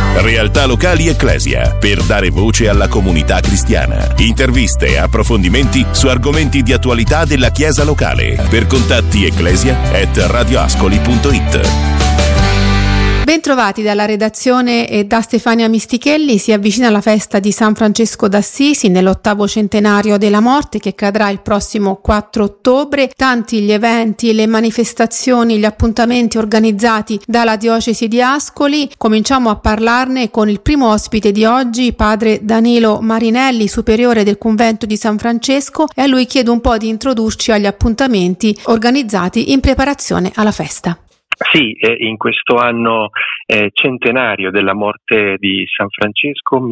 Realtà locali Ecclesia, per dare voce alla comunità cristiana. Interviste e approfondimenti su argomenti di attualità della Chiesa locale. Per contatti ecclesia@radioascoli.it. Bentrovati dalla redazione e da Stefania Mistichelli. Si avvicina la festa di San Francesco d'Assisi nell'8° centenario della morte, che cadrà il prossimo 4 ottobre. Tanti gli eventi, le manifestazioni, gli appuntamenti organizzati dalla diocesi di Ascoli. Cominciamo a parlarne con il primo ospite di oggi, padre Danilo Marinelli, superiore del convento di San Francesco, e a lui chiedo un po' di introdurci agli appuntamenti organizzati in preparazione alla festa. Sì, in questo anno centenario della morte di San Francesco,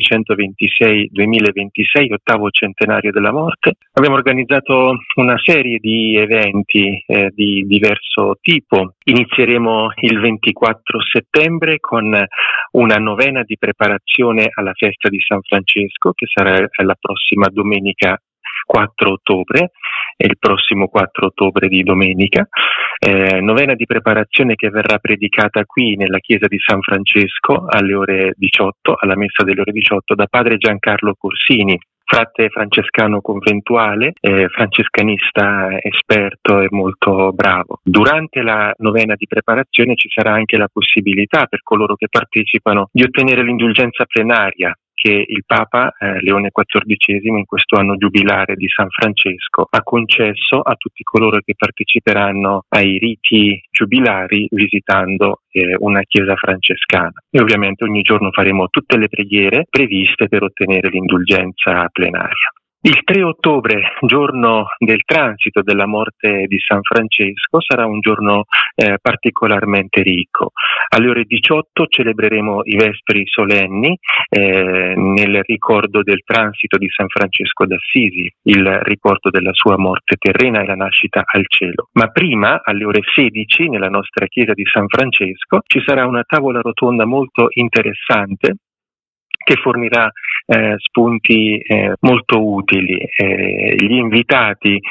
1226-2026, 8° centenario della morte, abbiamo organizzato una serie di eventi di diverso tipo. Inizieremo il 24 settembre con una novena di preparazione alla festa di San Francesco, che sarà la prossima domenica 4 ottobre, e il prossimo 4 ottobre di domenica. Novena di preparazione che verrà predicata qui nella chiesa di San Francesco alle ore 18, alla messa delle ore 18, da padre Giancarlo Corsini, frate francescano conventuale, francescanista esperto e molto bravo. Durante la novena di preparazione ci sarà anche la possibilità per coloro che partecipano di ottenere l'indulgenza plenaria che il Papa Leone XIV, in questo anno giubilare di San Francesco, ha concesso a tutti coloro che parteciperanno ai riti giubilari visitando una chiesa francescana. E ovviamente ogni giorno faremo tutte le preghiere previste per ottenere l'indulgenza plenaria. Il 3 ottobre, giorno del transito della morte di San Francesco, sarà un giorno particolarmente ricco. Alle ore 18 celebreremo i vespri solenni nel ricordo del transito di San Francesco d'Assisi, il ricordo della sua morte terrena e la nascita al cielo. Ma prima, alle ore 16, nella nostra chiesa di San Francesco, ci sarà una tavola rotonda molto interessante che fornirà spunti molto utili. Gli invitati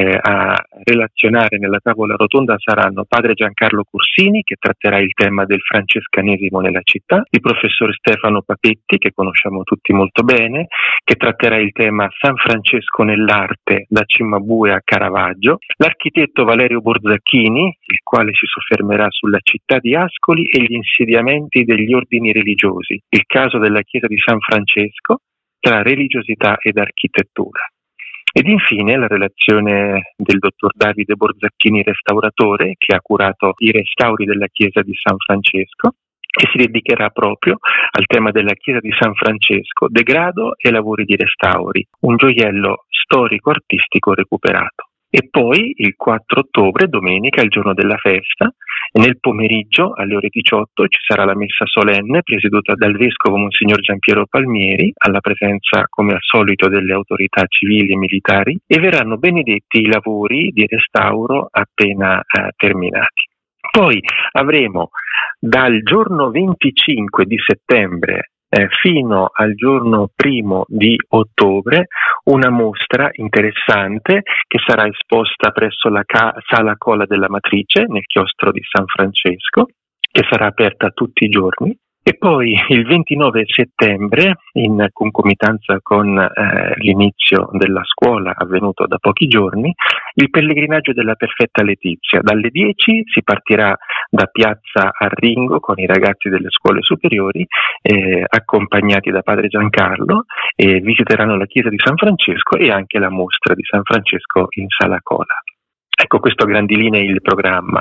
a relazionare nella tavola rotonda saranno padre Giancarlo Corsini, che tratterà il tema del francescanesimo nella città, il professor Stefano Papetti, che conosciamo tutti molto bene, che tratterà il tema San Francesco nell'arte da Cimabue a Caravaggio, l'architetto Valerio Borzacchini, il quale si soffermerà sulla città di Ascoli e gli insediamenti degli ordini religiosi, il caso della chiesa di San Francesco tra religiosità ed architettura. Ed infine la relazione del dottor Davide Borzacchini, restauratore, che ha curato i restauri della chiesa di San Francesco, che si dedicherà proprio al tema della chiesa di San Francesco, degrado e lavori di restauri, un gioiello storico-artistico recuperato. E poi il 4 ottobre, domenica, il giorno della festa, nel pomeriggio alle ore 18 ci sarà la messa solenne presieduta dal vescovo Monsignor Giampiero Palmieri, alla presenza come al solito delle autorità civili e militari, e verranno benedetti i lavori di restauro appena terminati. Poi avremo dal giorno 25 di settembre fino al giorno 1 di ottobre una mostra interessante che sarà esposta presso la Sala Cola della Matrice nel chiostro di San Francesco, che sarà aperta tutti i giorni. E poi il 29 settembre, in concomitanza con l'inizio della scuola avvenuto da pochi giorni, il pellegrinaggio della Perfetta Letizia. Dalle 10 si partirà da Piazza Arringo con i ragazzi delle scuole superiori, accompagnati da padre Giancarlo, e visiteranno la chiesa di San Francesco e anche la mostra di San Francesco in Sala Cola. Ecco, questo a grandi linee il programma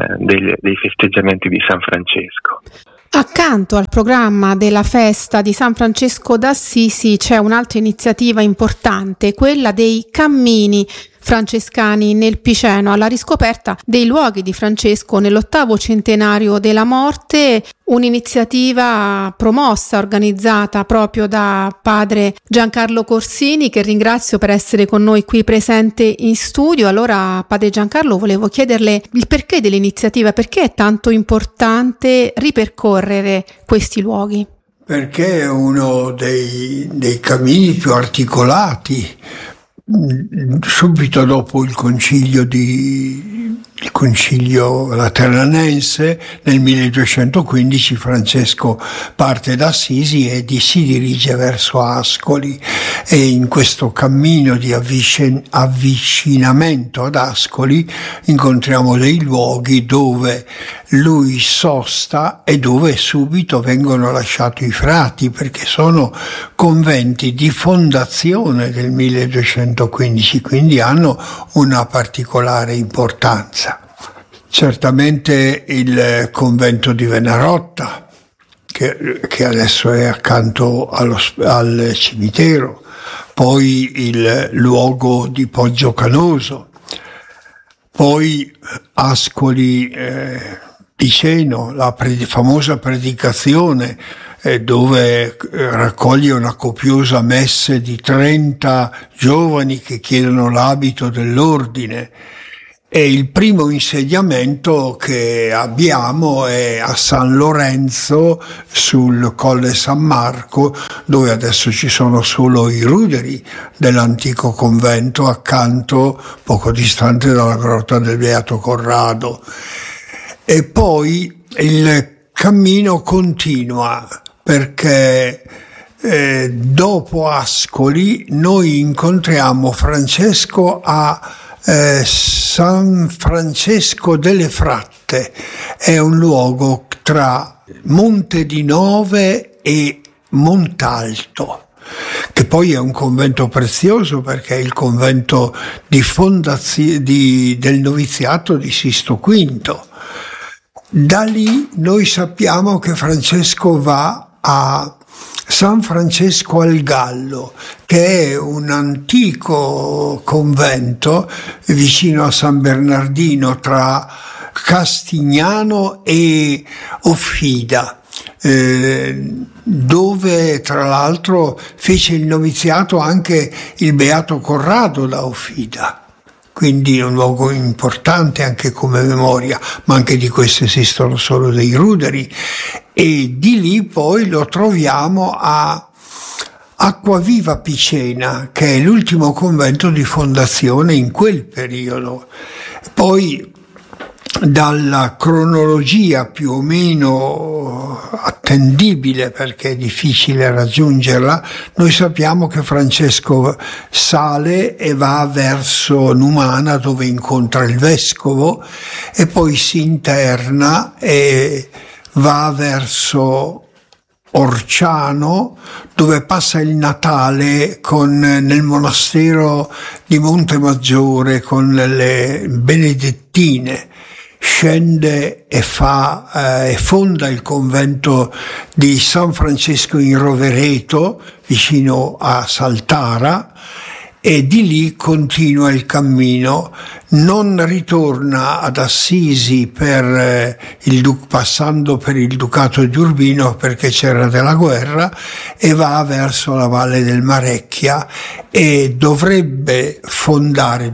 dei festeggiamenti di San Francesco. Accanto al programma della festa di San Francesco d'Assisi c'è un'altra iniziativa importante, quella dei cammini francescani nel Piceno, alla riscoperta dei luoghi di Francesco nell'8° centenario della morte, un'iniziativa promossa, organizzata proprio da padre Giancarlo Corsini, che ringrazio per essere con noi qui presente in studio. Allora, padre Giancarlo, volevo chiederle il perché dell'iniziativa, perché è tanto importante ripercorrere questi luoghi? Perché è uno dei cammini più articolati. Subito dopo il concilio di il Concilio Lateranense. Nel 1215 Francesco parte da Assisi e si dirige verso Ascoli, e in questo cammino di avvicinamento ad Ascoli incontriamo dei luoghi dove lui sosta e dove subito vengono lasciati i frati, perché sono conventi di fondazione del 1215, quindi hanno una particolare importanza. Certamente il convento di Venarotta, che adesso è accanto al cimitero, poi il luogo di Poggio Canoso, poi Ascoli Piceno, la famosa predicazione dove raccoglie una copiosa messe di 30 giovani che chiedono l'abito dell'ordine. E il primo insediamento che abbiamo è a San Lorenzo sul Colle San Marco, dove adesso ci sono solo i ruderi dell'antico convento, accanto, poco distante dalla grotta del Beato Corrado. E poi il cammino continua, perché dopo Ascoli noi incontriamo Francesco a San Francesco delle Fratte. È un luogo tra Monte di Nove e Montalto, che poi è un convento prezioso perché è il convento di del noviziato di Sisto V. Da lì noi sappiamo che Francesco va a San Francesco al Gallo, che è un antico convento vicino a San Bernardino, tra Castignano e Offida, dove tra l'altro fece il noviziato anche il Beato Corrado da Offida. Quindi è un luogo importante anche come memoria, ma anche di questo esistono solo dei ruderi. E di lì poi lo troviamo a Acquaviva Picena, che è l'ultimo convento di fondazione in quel periodo. Poi dalla cronologia più o meno attendibile, perché è difficile raggiungerla, noi sappiamo che Francesco sale e va verso Numana, dove incontra il vescovo, e poi si interna e va verso Orciano, dove passa il Natale nel monastero di Montemaggiore con le benedettine. Scende e fonda il convento di San Francesco in Rovereto, vicino a Saltara, e di lì continua il cammino. Non ritorna ad Assisi passando per il Ducato di Urbino, perché c'era della guerra, e va verso la Valle del Marecchia e dovrebbe fondare,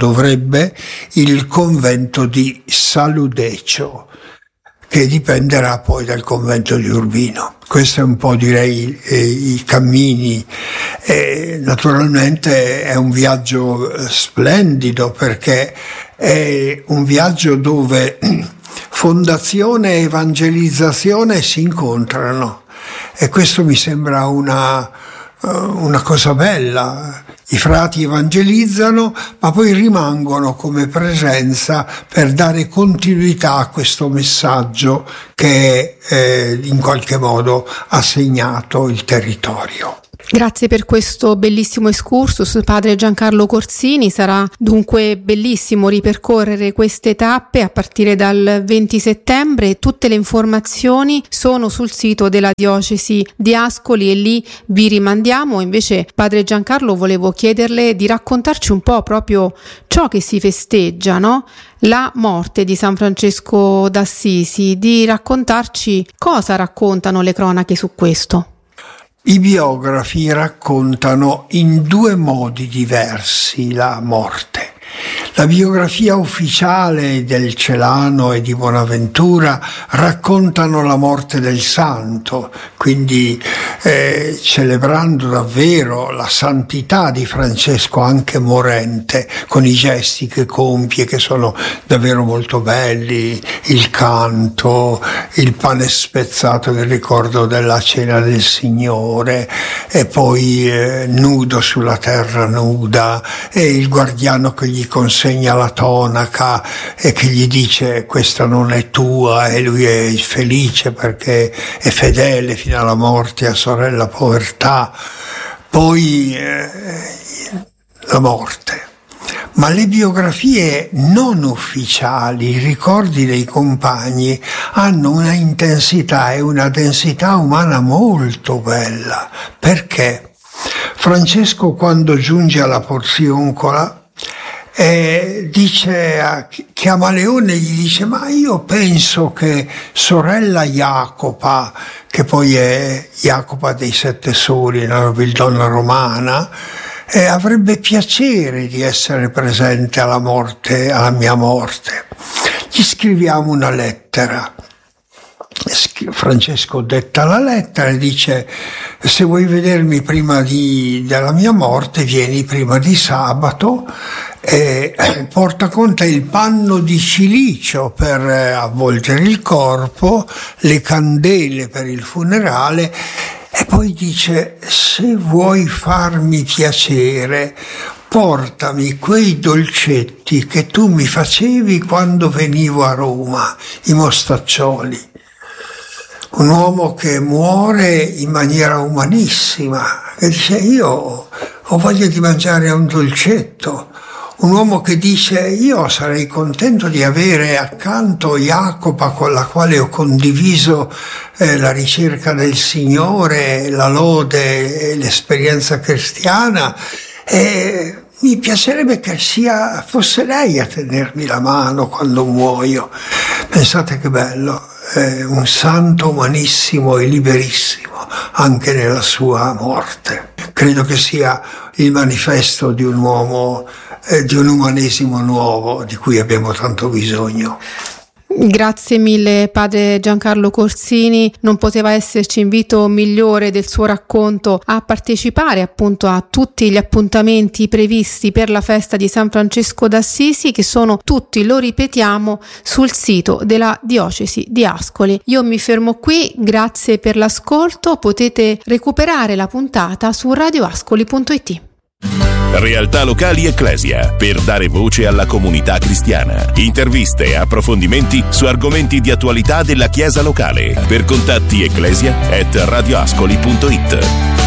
il convento di Saludecio, che dipenderà poi dal convento di Urbino. Questo è un po', direi, i cammini. Naturalmente è un viaggio splendido, perché è un viaggio dove fondazione e evangelizzazione si incontrano, e questo mi sembra una cosa bella. I frati evangelizzano, ma poi rimangono come presenza per dare continuità a questo messaggio che in qualche modo ha segnato il territorio. Grazie per questo bellissimo excursus, padre Giancarlo Corsini. Sarà dunque bellissimo ripercorrere queste tappe a partire dal 20 settembre. Tutte le informazioni sono sul sito della diocesi di Ascoli e lì vi rimandiamo. Invece, padre Giancarlo, volevo chiederle di raccontarci un po' proprio ciò che si festeggia, no? La morte di San Francesco d'Assisi, di raccontarci cosa raccontano le cronache su questo. I biografi raccontano in due modi diversi la morte. La biografia ufficiale del Celano e di Bonaventura raccontano la morte del santo, quindi celebrando davvero la santità di Francesco anche morente, con i gesti che compie che sono davvero molto belli, il canto, il pane spezzato in ricordo della cena del Signore, e poi nudo sulla terra nuda, e il guardiano che gli consegna la tonaca e che gli dice questa non è tua, e lui è felice perché è fedele fino alla morte a sorella povertà. Poi la morte. Ma le biografie non ufficiali, i ricordi dei compagni, hanno una intensità e una densità umana molto bella. Perché? Francesco, quando giunge alla Porzioncola, chiama Leone e gli dice: ma io penso che sorella Jacopa, che poi è Jacopa dei Sette Soli, una nobildonna romana, avrebbe piacere di essere presente alla mia morte. Gli scriviamo una lettera. Francesco detta la lettera e dice: se vuoi vedermi prima della mia morte, vieni prima di sabato, e porta con te il panno di cilicio per avvolgere il corpo, le candele per il funerale. E poi dice: se vuoi farmi piacere, portami quei dolcetti che tu mi facevi quando venivo a Roma, i mostaccioli. Un uomo che muore in maniera umanissima, che dice: io ho voglia di mangiare un dolcetto. Un uomo che dice: io sarei contento di avere accanto Jacopa, con la quale ho condiviso la ricerca del Signore, la lode e l'esperienza cristiana, e mi piacerebbe che fosse lei a tenermi la mano quando muoio. Pensate che bello, un santo umanissimo e liberissimo anche nella sua morte. Credo che sia il manifesto di un uomo, di un umanesimo nuovo di cui abbiamo tanto bisogno. Grazie mille padre Giancarlo Corsini, non poteva esserci invito migliore del suo racconto a partecipare appunto a tutti gli appuntamenti previsti per la festa di San Francesco d'Assisi, che sono tutti, lo ripetiamo, sul sito della diocesi di Ascoli. Io mi fermo qui, grazie per l'ascolto, potete recuperare la puntata su radioascoli.it. Realtà locali Ecclesia, per dare voce alla comunità cristiana. Interviste e approfondimenti su argomenti di attualità della Chiesa locale. Per contatti ecclesia@radioascoli.it.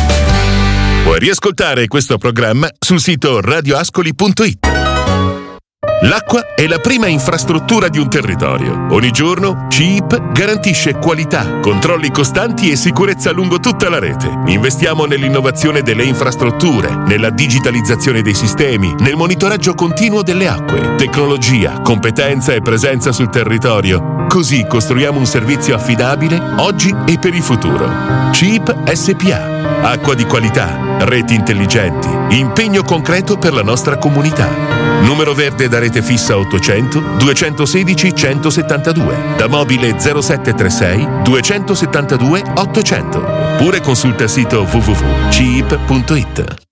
Puoi riascoltare questo programma sul sito radioascoli.it. L'acqua è la prima infrastruttura di un territorio. Ogni giorno CIP garantisce qualità, controlli costanti e sicurezza lungo tutta la rete. Investiamo nell'innovazione delle infrastrutture, nella digitalizzazione dei sistemi, nel monitoraggio continuo delle acque, tecnologia, competenza e presenza sul territorio. Così costruiamo un servizio affidabile oggi e per il futuro. CIP SPA. Acqua di qualità, reti intelligenti, impegno concreto per la nostra comunità. Numero verde da rete fissa 800 216 172, da mobile 0736 272 800. Oppure consulta il sito www.ciip.it.